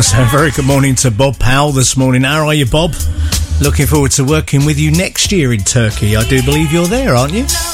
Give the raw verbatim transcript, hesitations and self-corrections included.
So, very good morning to Bob Powell this morning. How are you, Bob? Looking forward to working with you next year in Turkey. I do believe you're there, aren't you?